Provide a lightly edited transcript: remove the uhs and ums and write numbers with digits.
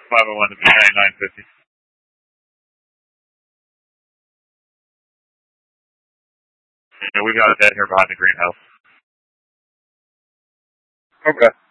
501 to B9950. Yeah, we got a dead here behind the greenhouse. Okay.